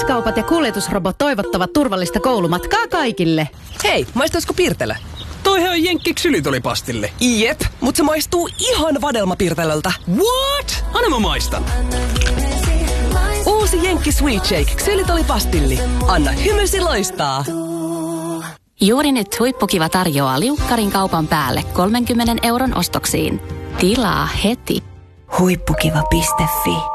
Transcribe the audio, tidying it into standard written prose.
K-kaupat ja kuljetusrobot toivottavat turvallista koulumatkaa kaikille. Hei, maistaisiko Pirtelö? Toihan on Jenkki ksylitolipastille. Jep, mutta se maistuu ihan vadelmapirtelöltä. What? Anna mä maistan. Uusi Jenkki Sweet Shake ksylitolipastilli. Anna hymysi loistaa. Juuri nyt Huippukiva tarjoaa liukkarin kaupan päälle 30 € ostoksiin. Tilaa heti. Huippukiva.fi